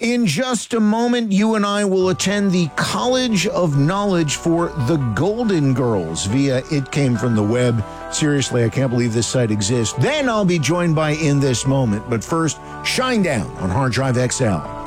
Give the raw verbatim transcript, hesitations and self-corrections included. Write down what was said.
In just a moment, you and I will attend the College of Knowledge for the Golden Girls via It Came From the Web. Seriously, I can't believe this site exists. Then I'll be joined by In This Moment. But first, Shinedown on Hard Drive X L.